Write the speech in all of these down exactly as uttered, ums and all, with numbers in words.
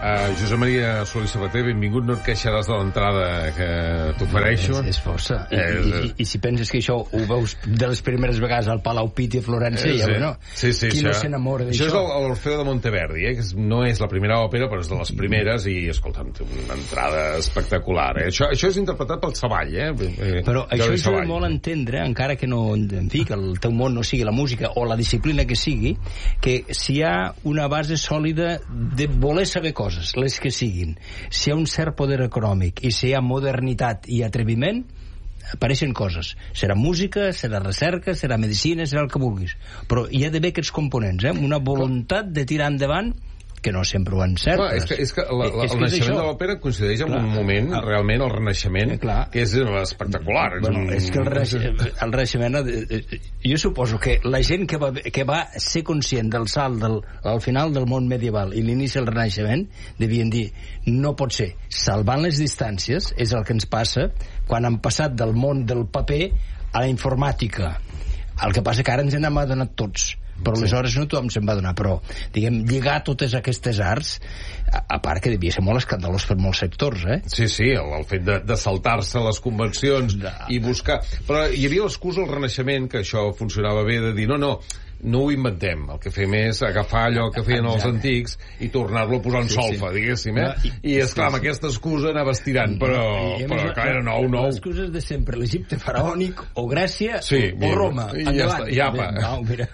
Uh, Josep Maria Solís Sabater, benvingut, no et queixaràs de l'entrada que t'ofereixo. És, és força. I, eh, i, i, I si penses que això ho veus de les primeres vegades al Palau Pitti a Florència, eh, ja, sí. bueno, sí, sí, qui això. no s'enamora d'això? Això és l'Orfeo de Monteverdi, eh, que no és la primera òpera, però és de les primeres, i, escolta'm, té una entrada espectacular. Eh? Això, això és interpretat pel Savall, eh? Però eh, això ajuda molt a entendre, encara que no, en fi, que el teu món no sigui la música o la disciplina que sigui, que si hi ha una base sòlida de voler saber coses, les que siguin, si hi ha un cert poder econòmic i si hi ha modernitat i atreviment, apareixen coses. Serà música, serà recerca, serà medicina, serà el que vulguis. Però hi ha d'haver aquests components, eh? Una voluntat de tirar endavant que no sempre ho encertes. Clar, és que, és que la, la, és el que naixement és de l'òpera coincideix amb clar. un moment, ah. realment, el Renaixement, eh, clar. que és espectacular. Bueno, és que el, reix, el Renaixement... Jo suposo que la gent que va, que va ser conscient del salt del, al final del món medieval i l'inici del Renaixement devien dir, no pot ser. Salvant les distàncies és el que ens passa quan han passat del món del paper a la informàtica. El que passa que ara ens n'hem adonat tots, però sí. aleshores no tothom se'n va donar, però diguem, lligar totes aquestes arts, a, a part que devia ser molt escandalós per molts sectors, eh? Sí, sí, el, el fet de, de saltar-se les convencions de... i buscar... Però hi havia l'excusa al Renaixement, que això funcionava bé, de dir, no, no, no ho inventem, el que fem és agafar allò que feien els antics i tornar-lo a posar en sí, solfa, sí. diguéssim, eh? No, i, I esclar, amb aquesta excusa anava estirant, però, I, i però clar, era nou, nou. Les excuses de sempre, l'Egipte faraònic, o Grècia, sí, o, mira, o Roma. I ja està, i apa. No, mira.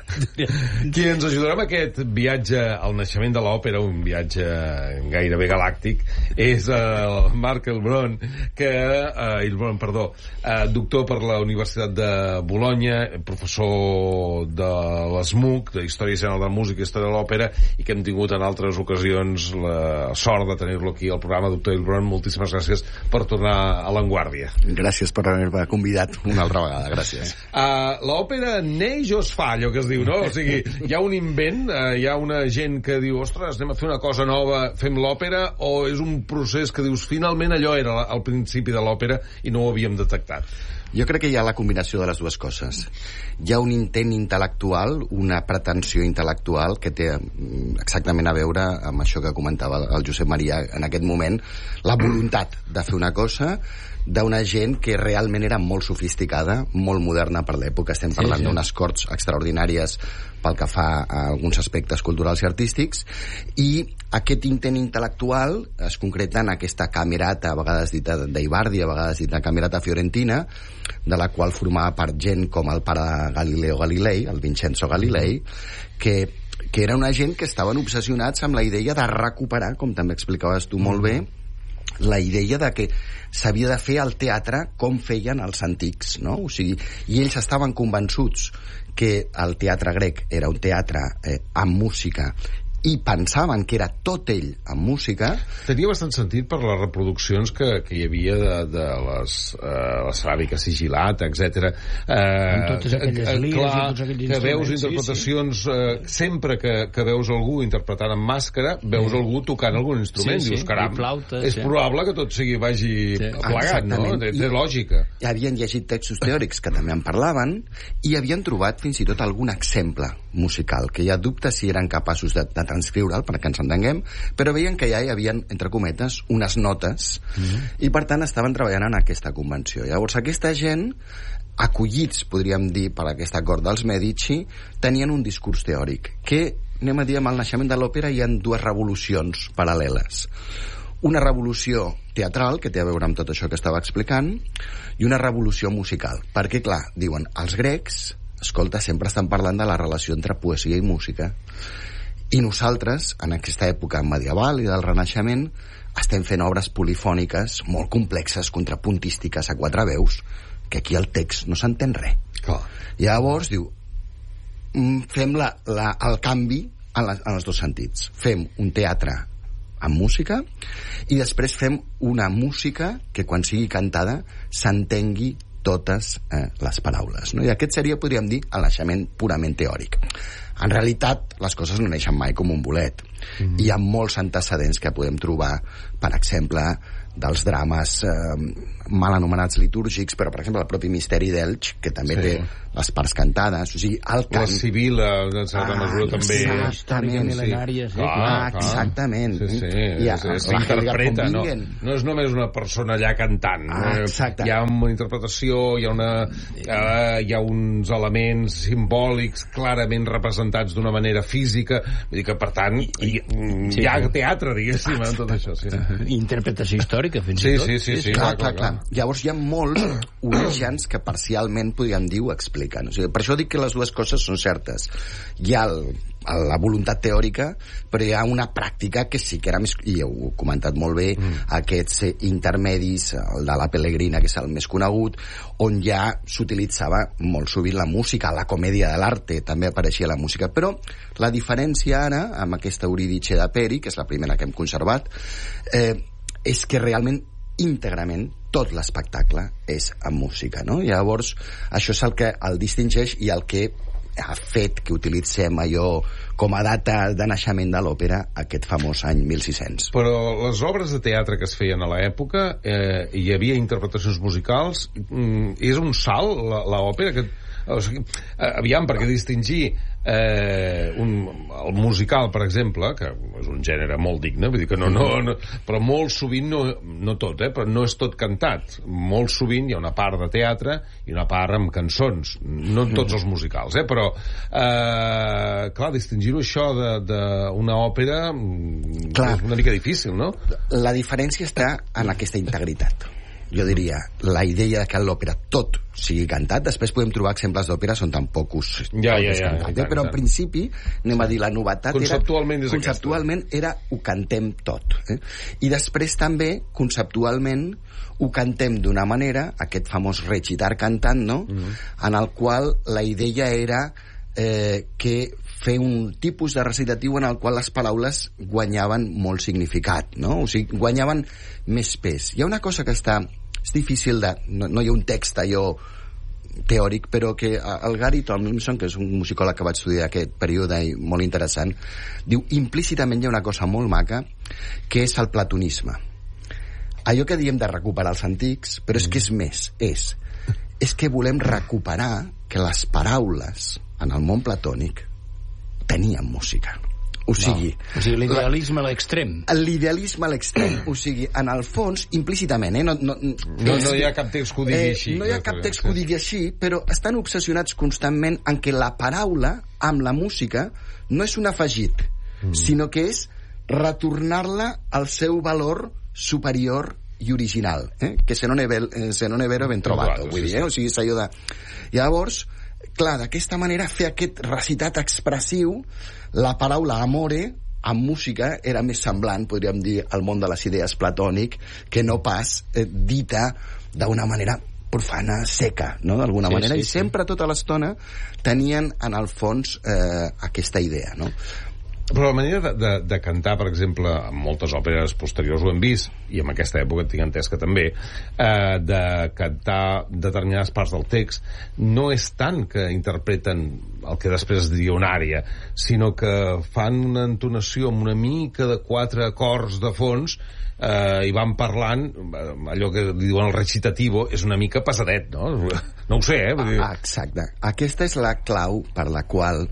Qui ens ajudarà amb aquest viatge al naixement de l'òpera, un viatge gairebé galàctic, és el Marc Elbron, que, eh, Elbron, perdó, eh, doctor per la Universitat de Bologna, professor de l'S M U C, de Història General de la Música i Història de l'Òpera, i que hem tingut en altres ocasions la sort de tenir-lo aquí al programa. Doctor Elbron, moltíssimes gràcies per tornar a l'Enguàrdia. Gràcies per haver-me convidat una altra vegada, gràcies. Uh, l'òpera neix o es fa, allò que es diu, no? O sigui, hi ha un invent, uh, hi ha una gent que diu, ostres, anem a fer una cosa nova, fem l'òpera, o és un procés que dius, finalment allò era al principi de l'òpera i no ho havíem detectat? Jo crec que hi ha la combinació de les dues coses. Hi ha un intent intel·lectual, una pretensió intel·lectual que té exactament a veure amb això que comentava el Josep Maria en aquest moment, la voluntat de fer una cosa d'una gent que realment era molt sofisticada, molt moderna per l'època. Estem parlant sí, sí. d'unes corts extraordinàries pel que fa a alguns aspectes culturals i artístics, i aquest intent intel·lectual es concreta en aquesta camerata, a vegades dita d'Eibardi, a vegades dita camerata fiorentina, de la qual formava part gent com el pare Galileo Galilei, el Vincenzo Galilei, que, que era una gent que estaven obsessionats amb la idea de recuperar, com també explicaves tu molt bé, la idea de que s'havia de fer el teatre com feien els antics, no? O sigui, i ells estaven convençuts que el teatre grec era un teatre eh, amb música, i pensaven que era tot ell amb música. Tenia bastant sentit per les reproduccions que, que hi havia de, de les, uh, la ceràmica sigilat, etcètera. Uh, amb totes aquelles uh, lies clar, i tots aquells que veus instruments. interpretacions, sí, sí. Uh, sempre que, que veus algú interpretant amb màscara, veus mm. algú tocant algun instrument. Sí, sí. Dius, caram, flauta, és sí. probable que tot sigui vagi sí. plegat, no? Té, té lògica. I havien llegit textos teòrics que també en parlaven, i havien trobat fins i tot algun exemple musical, que hi ha dubtes si eren capaços de, de transcriure'l, perquè ens entenguem, però veien que ja hi havia, entre cometes, unes notes, mm-hmm. i per tant estaven treballant en aquesta convenció. Llavors aquesta gent, acollits, podríem dir, per aquest acord dels Medici, tenien un discurs teòric, que, anem a dir, amb el naixement de l'òpera hi ha dues revolucions paral·leles. Una revolució teatral, que té a veure amb tot això que estava explicant, i una revolució musical. Perquè, clar, diuen, els grecs, escolta, sempre estan parlant de la relació entre poesia i música, i nosaltres, en aquesta època medieval i del Renaixement, estem fent obres polifòniques molt complexes, contrapuntístiques a quatre veus, que aquí el text no s'entén res. Clar. Llavors diu, fem la, la, el canvi en, la, en els dos sentits. Fem un teatre amb música, i després fem una música que quan sigui cantada s'entengui totes eh, les paraules, no? I aquest seria, podríem dir, el naixement purament teòric. En realitat, les coses no neixen mai com un bolet. Mm. Hi ha molts antecedents que podem trobar, per exemple, dels drames eh, mal anomenats litúrgics, però, per exemple, el propi Misteri d'Elx, que també sí. té les parts cantades, o sigui, el cant... La Sibila, en certa ah, mesura, també... Exactament, mil·lenàries, eh? Ah, exactament. Sí, sí, I ha, s'interpreta, no, no és només una persona allà cantant. Ah, exacte. Hi ha una interpretació, hi ha, una, uh, hi ha uns elements simbòlics clarament representats d'una manera física, vull dir que, per tant, hi, sí, hi ha teatre, diguéssim, en tot això. Sí. Interpretació històrica, fins sí, i tot. Sí, sí, sí. Clar, clar, clar. Llavors hi ha molts orígens que parcialment, podríem dir, ho expliquen. O sigui, per això dic que les dues coses són certes. Hi ha el, la voluntat teòrica, però hi ha una pràctica que sí que era més... I heu comentat molt bé, mm. aquests intermedis, el de la Pellegrina, que és el més conegut, on ja s'utilitzava molt sovint la música, la comèdia de l'arte, també apareixia la música. Però la diferència ara, amb aquesta Euridice de Peri, que és la primera que hem conservat, eh, és que realment íntegrament tot l'espectacle és amb música, no? Llavors, això és el que el distingeix i el que ha fet que utilitzem allò com a data de naixement de l'òpera aquest famós any mil sis-cents. Però les obres de teatre que es feien a l'època, eh, hi havia interpretacions musicals, mm, és un salt l'òpera que... O sigui, aviam, perquè distingir eh, un, el musical, per exemple, que és un gènere molt digne, vull dir que no, no, no, però molt sovint, no, no tot, eh, però no és tot cantat. Molt sovint hi ha una part de teatre i una part amb cançons, no en tots els musicals, eh, però eh, clar, distingir-ho això d'una òpera clar. És una mica difícil, no? La diferència està en aquesta integritat. Jo diria, la idea que a l'òpera tot sigui cantat, després podem trobar exemples d'òperes on tampoc us ja, ja, ja, cantat, ja, eh? Però en principi, anem a dir, la novetat conceptualment era... Conceptualment era ho cantem tot. Eh? I després també, conceptualment, ho cantem d'una manera, aquest famós recitar cantant, no? Mm-hmm. En el qual la idea era eh, que fer un tipus de recitatiu en el qual les paraules guanyaven molt significat, no? O sigui, guanyaven més pes. Hi ha una cosa que està... És difícil de... No, no hi ha un text allò teòric, però que el Gary Tomlinson, que és un musicòleg que va estudiar aquest període i molt interessant, diu, implícitament hi ha una cosa molt maca, que és el platonisme. Allò que diem de recuperar els antics, però és que és més, és, és que volem recuperar que les paraules en el món platònic tenien música. O sigui... No. O sigui, l'idealisme a l'extrem. L'idealisme a l'extrem. O sigui, en el fons, implícitament, eh? No, no, no, no hi ha cap text que ho digui així. Eh, no hi ha cap text que ho digui així, però estan obsessionats constantment en que la paraula, amb la música, no és un afegit, mm. sinó que és retornar-la al seu valor superior i original, eh? Que se non è, vel, se non è vero ben trovato, vull dir, eh? O sigui, és allò de... Llavors, clar, d'aquesta manera fer aquest recitat expressiu, la paraula amore amb música era més semblant, podríem dir, al món de les idees platònic, que no pas eh, dita d'una manera profana, seca, no?, d'alguna sí, manera, sí, i sí. sempre tota l'estona tenien en el fons eh, aquesta idea, no? Però la manera de, de, de cantar, per exemple, en moltes òperes posteriors ho hem vist, i en aquesta època tinc entès que també, eh, de cantar determinades parts del text, no és tant que interpreten el que després es diria una ària, sinó que fan una entonació amb una mica de quatre acords de fons eh, i van parlant, allò que li diuen el recitativo, és una mica pesadet, no? No ho sé, eh? Vull dir... Ah, exacte. Aquesta és la clau per la qual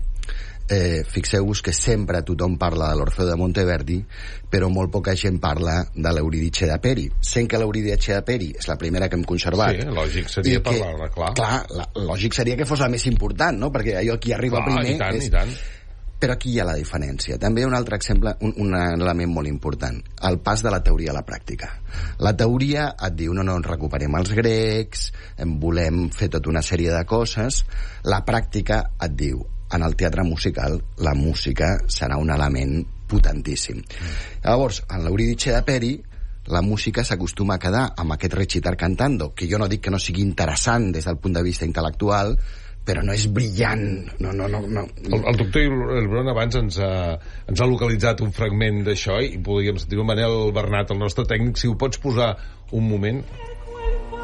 Eh, fixeu-vos que sempre tothom parla de l'Orfeo de Monteverdi, però molt poca gent parla de l'Euridice de Peri, sent que l'Euridice de Peri és la primera que hem conservat. Sí, lògic seria parlar-ne, clar. Clar, la, lògic seria que fos la més important, no? Perquè allò qui arriba clar, primer... I tant, és... i tant. Però aquí hi ha la diferència. També un altre exemple, un, un element molt important, el pas de la teoria a la pràctica. La teoria et diu, no, no, ens recuperem els grecs, en volem fer tota una sèrie de coses. La pràctica et diu, en el teatre musical, la música serà un element potentíssim. Mm. Llavors, en l'Euridice de Peri, la música s'acostuma a quedar amb aquest recitar cantando, que jo no dic que no sigui interessant des del punt de vista intel·lectual, però no és brillant. No, no, no, no. El, el doctor Elbron abans ens ha, ens ha localitzat un fragment d'això i podríem sentir-ho. Manel Bernat, el nostre tècnic, si ho pots posar un moment...